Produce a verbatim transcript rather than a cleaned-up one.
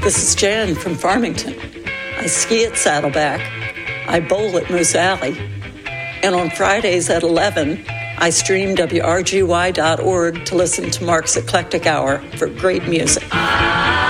This is Jan from Farmington. I ski at Saddleback. I bowl at Moose Alley. And on Fridays at eleven, I stream W R G Y dot org to listen to Mark's Eclectic Hour for great music.